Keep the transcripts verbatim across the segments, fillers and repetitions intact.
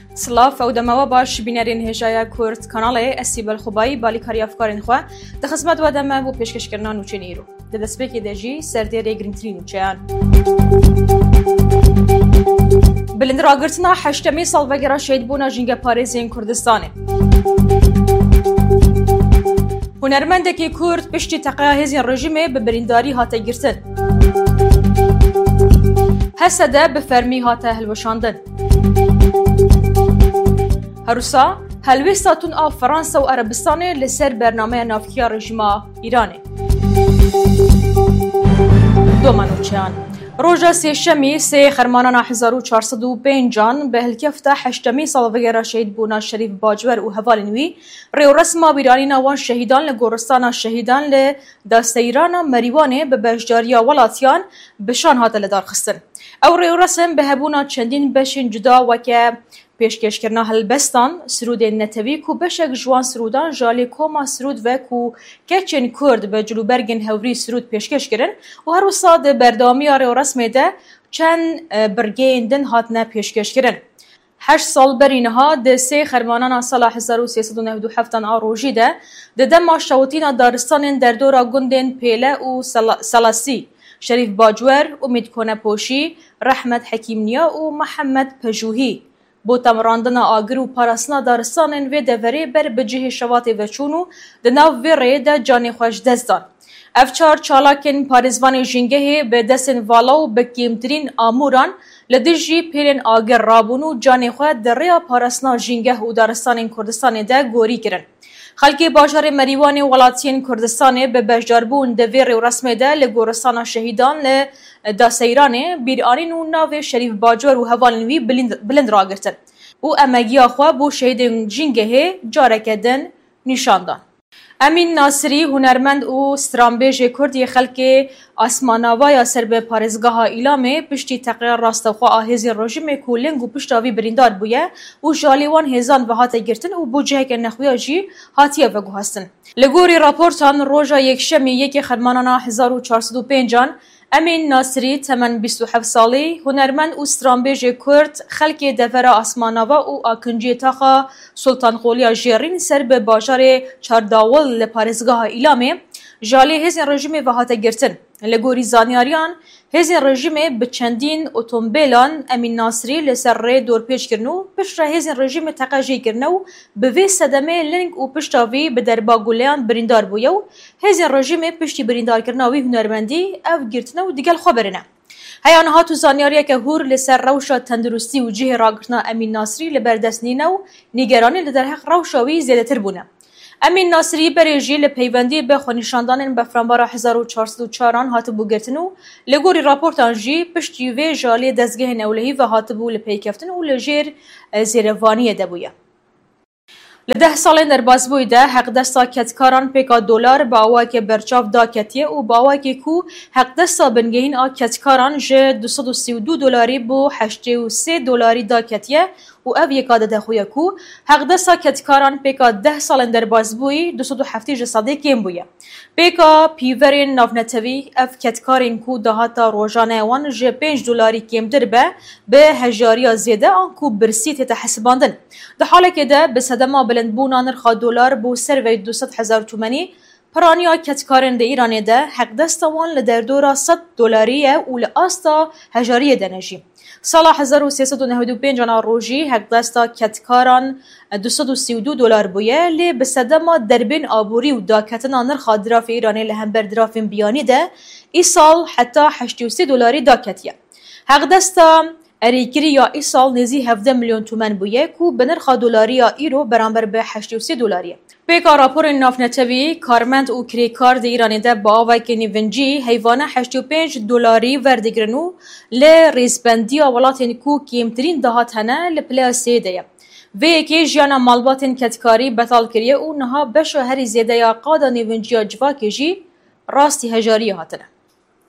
سلاف او دموا باش بینرین هجایا کورد کانال اسی بالخوبایی بالی کاری افکارین خو د خدمت و دمه بو پیشکش کردن نو چنیرو د دسپکی دجی سردری گرینترین چیان بلند راگرتنا هشتمی سال وگرا شهید بونا جنگ پاریزین کردستانه هنرمندکی کرد پشتی تقیا هزین رژیمه به برینداری هاته گرتن هسده به فرمی هاته هلوشاندن هروسا هلوستاتون آف فرانسا و عربستان لسر برنامه نافکیا رژیما ایرانه دو منوچیان روژا سی شمی سی خرمانان هزار و چهارصد و پنج به هلکفته هشتمی سالوگرا شهید بونا شریف باجور و هوالنوی ریو رسما بیرانی نوان شهیدان لگورستان شهیدان لداستیران مریوانه به بشجاریا ولاتیان بشان هاته لدار خستن او ریو رسم به هبونا چندین بشین جدا وکه پیشکش کرنا هلبستان سرود نتوی کو بشک جوان سرودان جالی کوما سرود و کو کچن کرد به جلوبرگن هوری سرود پیشکش کرن و هر وساد بردامی آره و رسمه ده چند برگین دن هاتنه پیشکش کرن هشت سال برینها ده سه خرمانان سال هزار و سیصد و نود و هفت آروژی ده ده دم شوتین دارستان در دورا گندن پیله و سلاسی شریف باجور امید کنه پوشی رحمت حکیم نیا و محمد پژوهی بو تمراندنا آگر و پاراسنا دارستانن و دوری بر بجه شوات و چونو دناو و ریده جانی خوش دستان. افچار چالاکن پاریزوان جنگه به دستن والا و بکیمترین آموران لدجی پیرن آگر رابونو جانی خواه در ریا پاراسنا جنگه و دارستان کردستان ده گوری کرن. خلکی باجار مریوان ولاتین کردستان به بجاربون دویر و رسمه ده لگورستان شهیدان لداسیرانه بیرانین و ناو شریف باجور و هوالنوی بلند, بلند را گرتن و امگیا خواه بو شهید جنگه جارکدن نشاندان. امین ناصری هنرمند و سترامبیج کردی خلک آسماناوای سرب پارزگاه ایلامه پشتی تقریر راستخوا آهزی رژیم کولنگ و پشتاوی بریندار بویه و جالیوان هزان و هاته گرتن و بوجه که نخویا جی هاتیه و گوهستن. لگوری راپورتان روژا یک شمی یک خدمانانا هزار و چهارصد و پنجان امین ناصری تمن بیست و هفت سالی هنرمند و سترامبیج کرد خلک دفره آسماناوا و آکنجی تاخا سلطان قولیا جیرین سر به باجار چارداول لپارزگاه ایلامه جالی هزین رژیم و هاته گرتن. لگوری زانیاریان هزین رژیم به چندین اتومبیلان امین ناصری لسر ری دور پیش کرنو پشت هزین رژیم تقاجی کرنو به وی صدمه لنگ و پشتاوی به دربا گولیان بریندار بویو هزین رژیم پشتی بریندار کرناوی هنرمندی او گرتنو دیگل خبرنه. هیان هاتو زانیاریه که هور لسر روشا تندرستی و جه راگرتنا امین ناصری لبردست نینو نیگرانی لدرحق روشاوی زیده تر بونه. امین ناصری برژی لپیوندی به خونیشاندان به فرانبارا هزار و چهارصد و چهار هات بو گرتنو لگوری راپورتان جی پشتی و جالی دزگه نولهی و هات بو لپیکفتن و لجیر زیروانی دبویه. لده سال در بازبوی ده حق دستا کتکاران پیکا دلار با آوائی که برچاف دا کتیه و با آوائی که کو حق دستا بنگهین آ کتکاران جه دویست و سی و دو دلاری بو هشتاد و سه دلاری دا کتیه و او یکا ده خویا کو حق دستا کتکاران پیکا ده سال در بازبوی دویست و هفت جساده کم بویه. پیکا پیورین نافنتوی اف کتکارین کو دهاتا روزانه وان جه پنج دلاری کم در به به هجاری زیده آن کو برسیت تحسباندن. ده حاله که ده به صدما بلند بونا نرخ دلار بو سروی دویست هزار تومانی پرانیا کتکارن ده ایران ده حق دستا وان لدر دورا صد دلاریه و لآستا هجاری دنجی. سال هزار و سیصد و نود و پنج روزی حق دستا کتکاران دویست و سی و دو دلار بویه لی به صدما دربین آبوری و داکتنا نرخ دراف ایرانی لهمبر درافین بیانی ده ای سال حتی هشتاد و سه دلاری داکتیه. حق دستا اریکری یا ای سال نزی هفده میلیون تومن بویه کو به نرخ دلاری یا ایرو برابر به هشتاد و سه دلاریه. پیکا راپور نافنتوی کارمند و کریکار ده ایرانی ده با آوائی که نیونجی حیوانه هشتاد و پنج دلاری وردگرنو لی ریزبندی آولاتین کو کیمترین دهات هنه لپلی سیده یه. وی که جیانا مالباتین کتکاری بطال کریه و نها بشو هری زیده یا قادا نیونجی جوا که جی راستی هجاری هاتنه.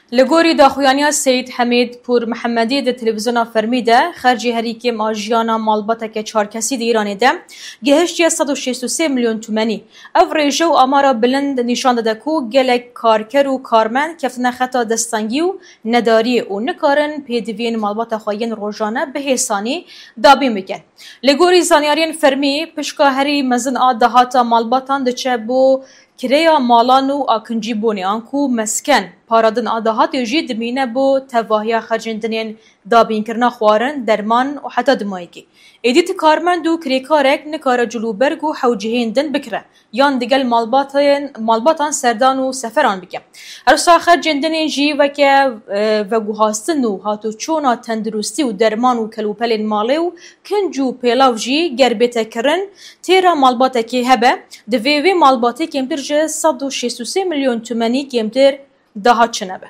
لگوری داخویانیا سید حمید پور محمدی ده تلویزیونا فرمی ده خرجی هریکی ماجیانا مالباتا که چهار کسی ده ایرانی ده گهشتی صد و شصت و سه میلیون تومانی او ریجه و آمارا بلند نشان ده کو گلک کارکر و کارمن کفتن خطا دستانگی و نداری و نکارن پیدوین مالباتا خواهین روژانه به حسانی دابی میکن. لگوری زانیارین فرمی پشکا هری مزن آد دهاتا مالباتان ده چه بو کریا مالان و آکنجی بونی آنکو مسکن پارادن آدهات یجی دمینه بو تواهی خرجندنین دابین کرنا خوارن درمان و حتی دمایگی. ایدیت کارمند و کریکارک نکار جلوبرگ و حوجهین دن بکره یان دیگل مالباتان مالباتان سردان و سفران بکه. هرسا خرجندنین جی وکه وگوهاستن و هاتو چونا تندرستی و درمان و کلوپلین مالی و کنجو پیلاو جی گربیت کرن تیرا مالباتا که هبه دویوی مالباتی کمتر جه صد و شصت و سه میلیون تومانی کمتر دهات چنبه.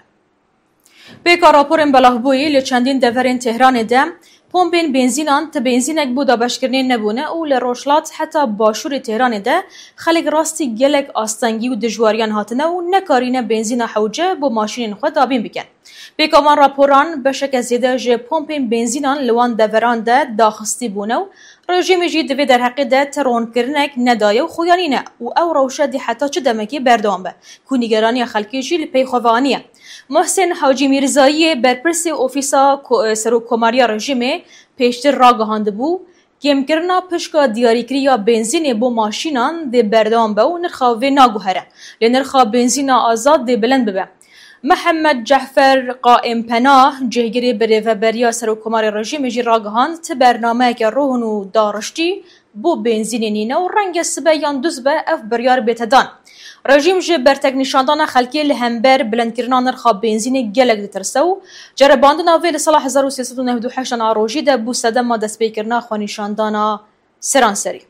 پیکا راپورن بلاهبویی لچندین دورین تهران دم پمپین بنزینان تا بنزینک بودا بشکرنین نبونه و لروشلات حتی باشور تهران ده خلق راستی گلک آستنگی و دجواریان هاتنه و نکارین بنزین حوجه با ماشین خود دابین بکن. پیکامان راپوران بشک زیده جه پمپین بنزینان لوان دوران ده داخستی بونه و رژیم جی دوی در حقی ده ترون کرنک ندایه و خویانینه و او روشه دی حتی چه دمکی بردوان به که نگرانی خلکی جی لپی خوانیه. محسن حاجی میرزایی برپرسی اوفیسا سرو کماریا رژیمه پیشتر را گهانده بو کم کرنا پشکا دیاریکری یا بنزین بو ماشینان دی بردوان به و نرخاوی ناگوهره لنرخا بنزین آزاد دی بلند ببه. محمد جعفر قائم پناه جهگیری بریوبریا سروکمار رژیم جی راگهاند ت برنامه که روحن و دارشتی بو بنزین نینه و رنگ سبه یان دوزبه اف بریار بیتدان. رژیم جی برتک نشاندان خلکی لهمبر بلند کرنا نرخا بنزین گلک دیترسو جرباندن آوی لسال هزار و سیصد و نود و هشت آروژی ده بو سدم ما دست بیکرنا خو نشاندان سرانسری.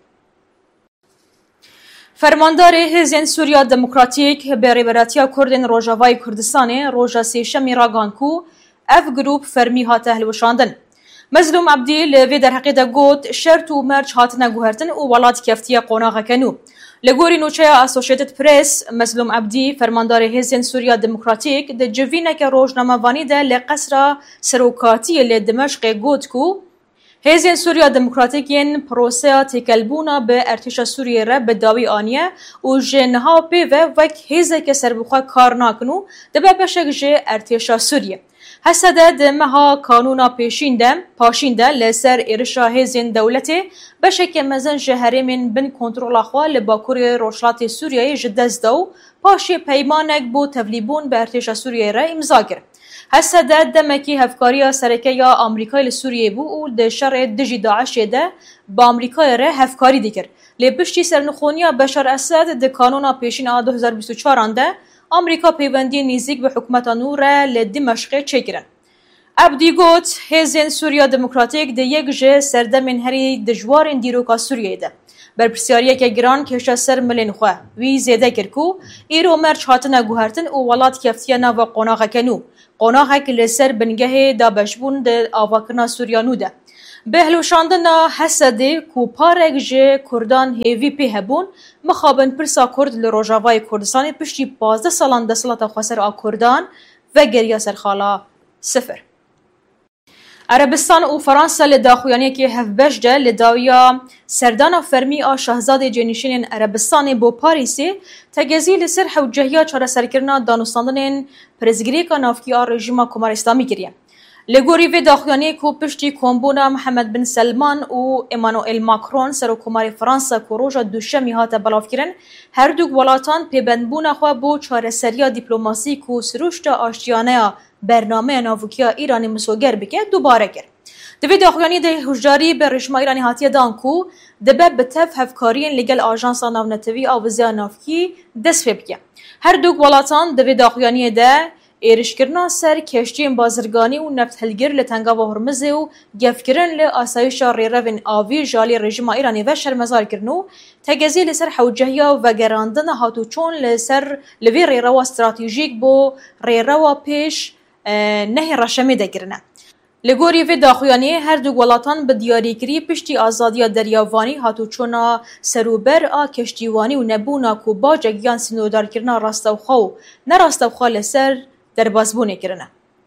فرماندار حزب سوریا دموکراتیک به ریبراتیا کردن روجاوای کردستان روجا سیشمی راگان کو اف گروپ فرمی هاته هلوشاندن. مظلوم عبدی لوی در حقیقت گوت شرط و مرچ هاتنه گوهرتن و ولات کفتیه قوناغه کنو. لگوری نوچه اسوشیتد پریس مظلوم عبدی فرماندار حزب سوریا دموکراتیک ده جوینه که روزنامه‌وانی ده لقصر سروکاتی لدمشق گوت کو حزب سوریا دموکراتیکین پروسه تکلبونا به ارتش سوریه را به داوی آنیه و جنها پیوه وک حزب که سربخوا کار ناکنو دبه بشک جه ارتش سوریه. حسده دمها کانونا پیشینده پاشینده لسر ارشا حزب دولته بشک مزن جهرمین بن کنترول خوا لباکور روشلات سوریه جدز دو پاشی پیمانک بو تبلیبون به ارتش سوریه را امضا کرد. حسده دمکی هفکاری سرکه یا آمریکای سوریه بو و ده شر دجی داعش ده با آمریکای ره هفکاری دیگر. لپشتی سرنخونیا بشار اسد ده کانونا پیشین آ دو هزار و بیست و چهار انده آمریکا پیوندی نزدیک به حکومت نور لدمشق چگیرن. عبدی گوت حزب سوریا دموکراتیک ده یک جه سردمین هری دجوارین دیروکا سوریه ده. برپرسیاریه که گران کشا سر ملین خواه وی زیده کرکو ایرو مرچ هاتنه گوهرتن و ولات کفتیه نوا قناغه کنو. قناغه که لسر بنگه دا بشبون ده آواکرنا سوریانو ده. به هلوشاندن حسده کو پارک جه کردان هیوی پی هبون مخابن پرسا کرد لروجاوای کردستان پشتی پازده سالان دستلات خسر آ کردان و گریا سرخالا صفر. عربستان و فرانسه لداخویانی که هفبش ده لداویا سردان فرمی آ شهزاد جنیشین عربستان بو پاریسی تگزی لسر حوجهیا چاره سرکرنا دانستاندن پرزگری که نافکی آ رژیما کمار اسلامی گریه. لگوری و داخویانی کو پشتی کمبونا محمد بن سلمان و امانوئل ماکرون سر کمار فرانسه کو روژا دوشمی هات بلاف کرن هر دوک ولاتان پیبندبونا خوا بو چاره سریا دیپلماسی کو سروشت آشتیانه برنامه ناوکیا ایرانی مسوگر بکه دوباره کرد. دوی داخویانی ده هجاری به رژیم ایرانی هاتیه دان کو دبه بتف هفکارین لگل آژانسا ناونتوی آوزیا نافکی دست بکه. هر دوک ولاتان دوی داخویانی ده ایرشکرنا سر کشتین بازرگانی و نفت هلگر لتنگا و هرمزه و گفکرن لآسایش ریروین آوی جالی رژیم ایرانی و شرمزار کرنو تگزی لسر حوجهیا و گراندن هاتو چون لسر لوی ریروا استراتیژیک بو ریروا پیش نه رشمی دگرنه. لگوری و داخویانی هر دو ولاتان به دیاریگری پشتی آزادیا دریاوانی هاتو چونا سروبر آ کشتیوانی و نبونا کو باجگیان سنودار کرنا راستوخو نه راستوخو لسر derbasbûnê kirine.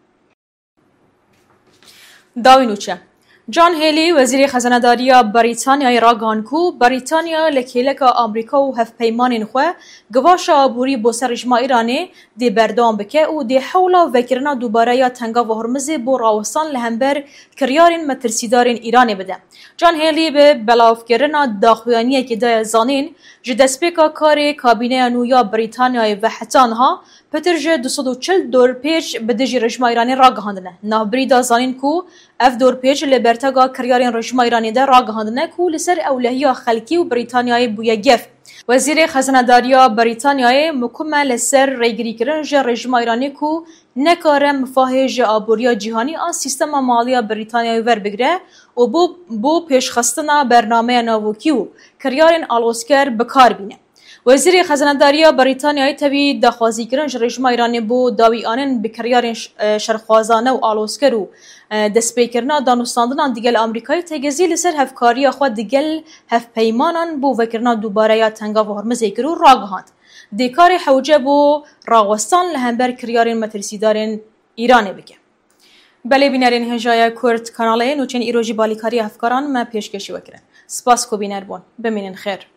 Dawî nûçe John Haley Wezîrê Xezenedariya Brîtanyayê ragihan ku Brîtanya li kêleka Amerîka û hevpeymanên xwe givaşa aborî bo ser rejima Îranê dê berdewam bike û dê hewla vekirina dûbareya Tengava Hormuzê bo rawestan li hember kiryarên metirsîdarên Îranê bide. John Haley bi belavkirina daxuyaniyekê de zanîn ji destpêka karê kabîneya nû ya Brîtanyayê ve heta niha pitir ji du sed û çil dorpêç bi dijî rejima Îranê ragihandine. Navbirî da zanîn ku ev dorpêç li berteka kiryarên rejima Îranê de ragihandine ku li ser ewlehiya xelkî û Brîtanyayê bûye gef. Wezîrê Xezenedariya Brîtanyayê mikume li ser rêgirîkirin ji rejima Îranê ku nekare mifahê ji aboriya cîhanî an sîstema maliya Brîtanyayê werbigire û bu bo pêşxistina bernameya navokî û kiryarên alozker bikar bîne. Wezîrê Xezenedariya Brîtanyayê tevî daxwazîkirin ji rejima Îranê bo dawî anên bi kiryarên şerxwazane û alozker û destpêkirina danûstandinan digel Amerîkayê têgezî li ser hevkariya xwe digel hevpeymanan bo vekirina dûbareya Tengava Hormuzê kir û ragihand. Dê karê hewce bo rawestan li hember kiryarên metirsîdarên Îranê bike. Belê bînerên Hêjaya Kurd kanalê nûçeyên îro jî balîkariya hevkaran me pêşkêşî vekirin. Spas ku bîner bûn. Bimînin xêr.